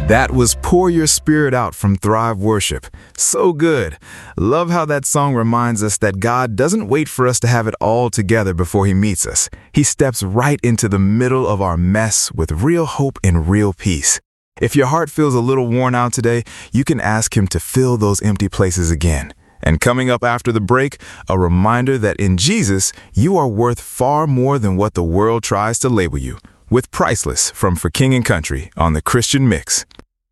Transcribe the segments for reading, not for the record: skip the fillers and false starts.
That was Pour Your Spirit Out from Thrive Worship. So good. Love how that song reminds us that God doesn't wait for us to have it all together before He meets us. He steps right into the middle of our mess with real hope and real peace. If your heart feels a little worn out today, you can ask Him to fill those empty places again. And coming up after the break, a reminder that in Jesus, you are worth far more than what the world tries to label you. With Priceless from For King and Country on the Christian Mix.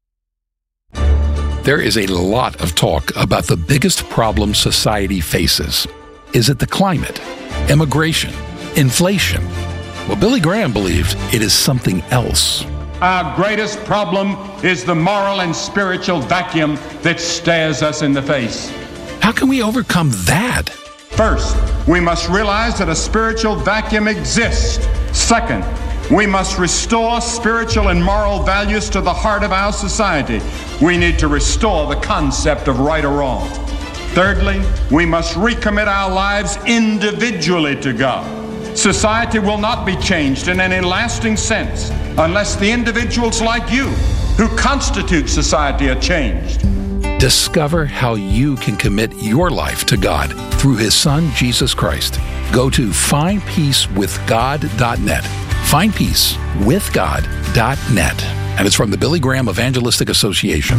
There is a lot of talk about the biggest problem society faces. Is it the climate, immigration, inflation? Well, Billy Graham believed it is something else. Our greatest problem is the moral and spiritual vacuum that stares us in the face. How can we overcome that? First, we must realize that a spiritual vacuum exists. Second, we must restore spiritual and moral values to the heart of our society. We need to restore the concept of right or wrong. Thirdly, we must recommit our lives individually to God. Society will not be changed in any lasting sense unless the individuals like you who constitute society are changed. Discover how you can commit your life to God through His Son, Jesus Christ. Go to findpeacewithgod.net. Findpeacewithgod.net. And it's from the Billy Graham Evangelistic Association.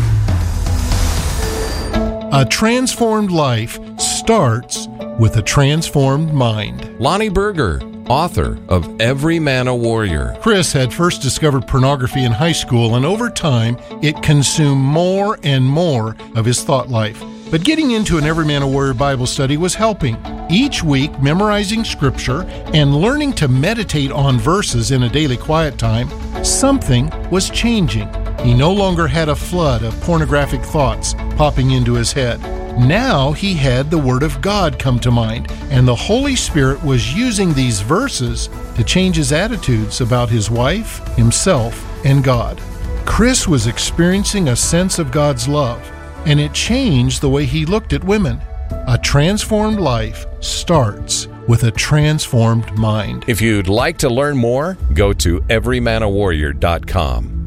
A transformed life starts with a transformed mind. Lonnie Berger, author of Every Man a Warrior. Chris had first discovered pornography in high school, and over time, it consumed more and more of his thought life. But getting into an Every Man a Warrior Bible study was helping. Each week, memorizing scripture and learning to meditate on verses in a daily quiet time, something was changing. He no longer had a flood of pornographic thoughts popping into his head. Now he had the Word of God come to mind, and the Holy Spirit was using these verses to change his attitudes about his wife, himself, and God. Chris was experiencing a sense of God's love, and it changed the way he looked at women. A transformed life starts with a transformed mind. If you'd like to learn more, go to everymanawarrior.com.